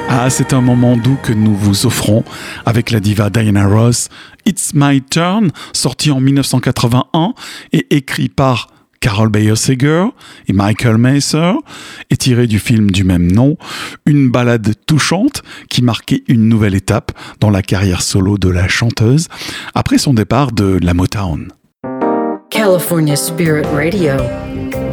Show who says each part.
Speaker 1: Ah, c'est un moment doux que nous vous offrons avec la diva Diana Ross. It's My Turn, sorti en 1981 et écrit par Carol Bayer Sager et Michael Masser, est tiré du film du même nom, une ballade touchante qui marquait une nouvelle étape dans la carrière solo de la chanteuse après son départ de la Motown.
Speaker 2: California Spirit Radio.